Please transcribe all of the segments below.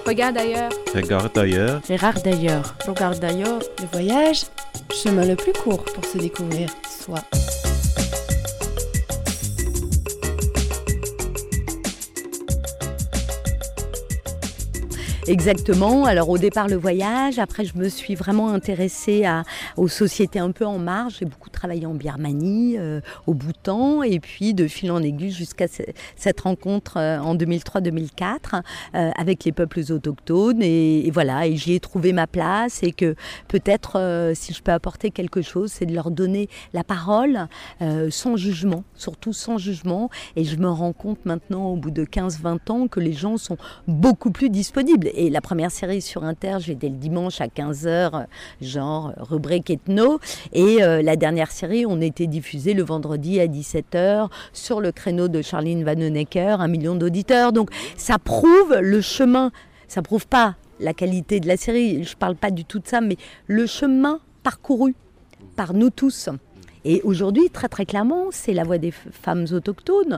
Regarde ailleurs. Regarde ailleurs. Regarde d'ailleurs. Regarde d'ailleurs. Le voyage, chemin le plus court pour se découvrir soi. Exactement. Alors au départ le voyage, après je me suis vraiment intéressée aux sociétés un peu en marge. J'ai beaucoup travaillé en Birmanie, au Bhoutan, et puis de fil en aiguille jusqu'à cette rencontre en 2003-2004 avec les peuples autochtones. Et voilà, et j'y ai trouvé ma place, et que peut-être si je peux apporter quelque chose, c'est de leur donner la parole sans jugement, surtout sans jugement. Et je me rends compte maintenant, au bout de 15-20 ans, que les gens sont beaucoup plus disponibles. Et la première série sur Inter, j'étais le dimanche à 15h, genre rubrique ethno. Et la dernière série, on était diffusé le vendredi à 17h sur le créneau de Charline Vanhoenacker, 1 million d'auditeurs. Donc ça prouve le chemin, ça prouve pas la qualité de la série, je parle pas du tout de ça, mais le chemin parcouru par nous tous. Et aujourd'hui, très très clairement, c'est la voix des femmes autochtones.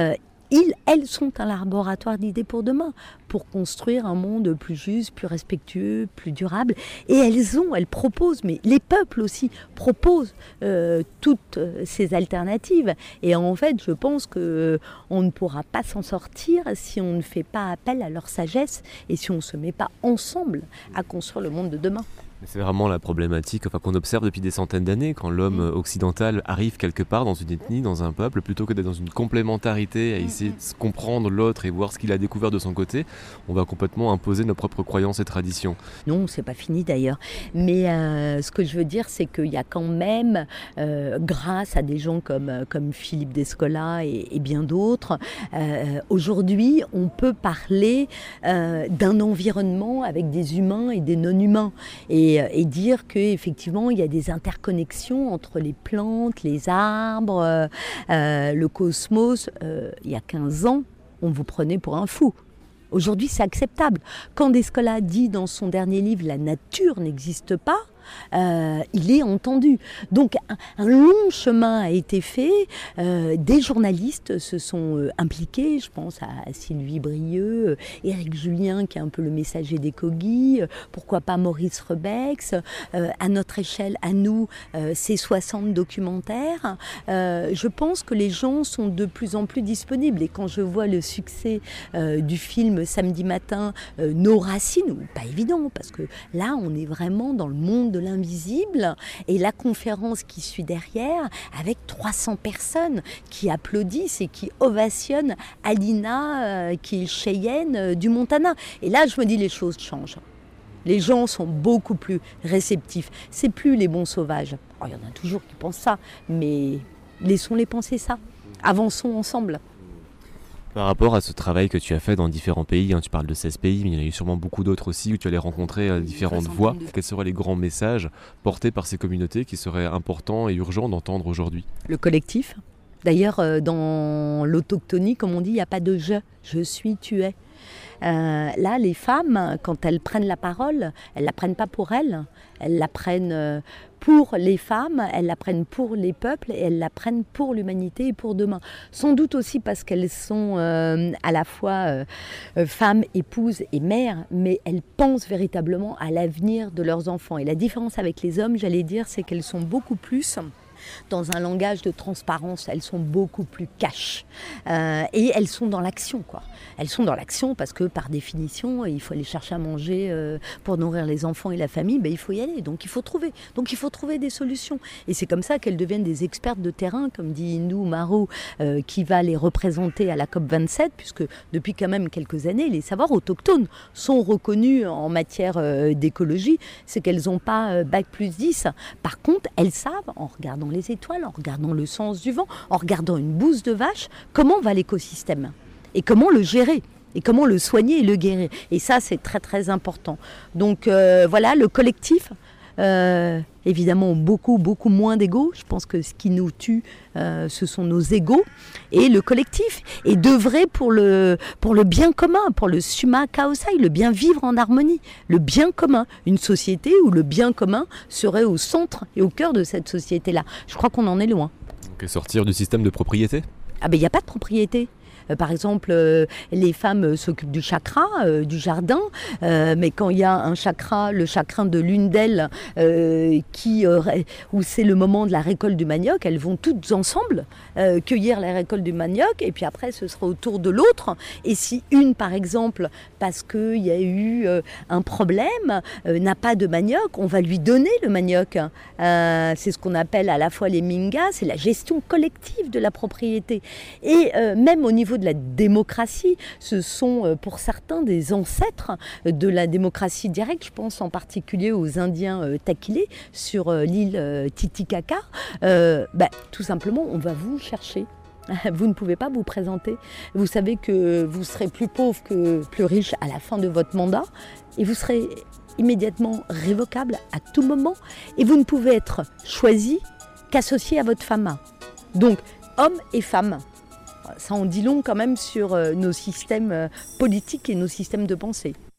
Elles sont un laboratoire d'idées pour demain, pour construire un monde plus juste, plus respectueux, plus durable. Et elles proposent, mais les peuples aussi proposent toutes ces alternatives. Et en fait, je pense qu'on ne pourra pas s'en sortir si on ne fait pas appel à leur sagesse et si on ne se met pas ensemble à construire le monde de demain. C'est vraiment la problématique qu'on observe depuis des centaines d'années, quand l'homme occidental arrive quelque part dans une ethnie, dans un peuple, plutôt que d'être dans une complémentarité, à essayer de comprendre l'autre et voir ce qu'il a découvert de son côté, on va complètement imposer nos propres croyances et traditions. Non, c'est pas fini d'ailleurs. Mais ce que je veux dire, c'est qu'il y a quand même, grâce à des gens comme Philippe Descola et bien d'autres, aujourd'hui, on peut parler d'un environnement avec des humains et des non-humains. Et dire qu'effectivement, il y a des interconnexions entre les plantes, les arbres, le cosmos. Il y a 15 ans, on vous prenait pour un fou. Aujourd'hui, c'est acceptable. Quand Descola dit dans son dernier livre « La nature n'existe pas », il est entendu. Donc un long chemin a été fait, des journalistes se sont impliqués, je pense à Sylvie Brieux, Éric Julien qui est un peu le messager des Kogi, pourquoi pas Maurice Rebex, à notre échelle, à nous, ces 60 documentaires. Je pense que les gens sont de plus en plus disponibles, et quand je vois le succès du film Samedi matin, Nos racines, pas évident, parce que là on est vraiment dans le monde de l'invisible, et la conférence qui suit derrière avec 300 personnes qui applaudissent et qui ovationnent Alina qui est Cheyenne du Montana. Et là je me dis, les choses changent. Les gens sont beaucoup plus réceptifs. C'est plus les bons sauvages. Oh, il y en a toujours qui pensent ça, mais laissons-les penser ça. Avançons ensemble. Par rapport à ce travail que tu as fait dans différents pays, tu parles de 16 pays, mais il y en a eu sûrement beaucoup d'autres aussi où tu allais rencontrer différentes voix. Quels seraient les grands messages portés par ces communautés qui seraient importants et urgents d'entendre aujourd'hui ? Le collectif. D'ailleurs, dans l'autochtonie, comme on dit, il n'y a pas de je suis, tu es. Là, les femmes, quand elles prennent la parole, elles ne la prennent pas pour elles la prennent pour les femmes, elles la prennent pour les peuples, et elles la prennent pour l'humanité et pour demain. Sans doute aussi parce qu'elles sont à la fois femmes, épouses et mères, mais elles pensent véritablement à l'avenir de leurs enfants. Et la différence avec les hommes, j'allais dire, c'est qu'elles sont beaucoup plus dans un langage de transparence, elles sont beaucoup plus cash. Et elles sont dans l'action, quoi. Elles sont dans l'action parce que, par définition, il faut aller chercher à manger pour nourrir les enfants et la famille, il faut y aller. Donc il faut trouver des solutions. Et c'est comme ça qu'elles deviennent des expertes de terrain, comme dit Indou Marou, qui va les représenter à la COP27, puisque depuis quand même quelques années, les savoirs autochtones sont reconnus en matière d'écologie. C'est qu'elles n'ont pas Bac plus 10. Par contre, elles savent, en regardant les étoiles, en regardant le sens du vent, en regardant une bouse de vache, comment va l'écosystème et comment le gérer et comment le soigner et le guérir. Et ça, c'est très très important. Donc voilà, le collectif, évidemment beaucoup moins d'ego. Je pense que ce qui nous tue, ce sont nos égos, et le collectif, et d'œuvrer pour le bien commun, pour le summa causai, le bien vivre en harmonie, le bien commun, une société où le bien commun serait au centre et au cœur de cette société-là. Je crois qu'on en est loin. Donc sortir du système de propriété ? Ah ben il n'y a pas de propriété. Par exemple, les femmes s'occupent du chakra, du jardin, mais quand il y a un chakra, le chakra de l'une d'elles, où c'est le moment de la récolte du manioc, elles vont toutes ensemble cueillir la récolte du manioc, et puis après ce sera au tour de l'autre. Et si une, par exemple, parce qu'il y a eu un problème, n'a pas de manioc, on va lui donner le manioc. C'est ce qu'on appelle à la fois les mingas, c'est la gestion collective de la propriété. Et même au niveau de la démocratie, ce sont pour certains des ancêtres de la démocratie directe. Je pense en particulier aux Indiens Taquilés sur l'île Titicaca. Tout simplement, on va vous chercher. Vous ne pouvez pas vous présenter. Vous savez que vous serez plus pauvre que plus riche à la fin de votre mandat et vous serez immédiatement révocable à tout moment. Et vous ne pouvez être choisi qu'associé à votre femme. Donc, hommes et femmes. Ça en dit long quand même sur nos systèmes politiques et nos systèmes de pensée.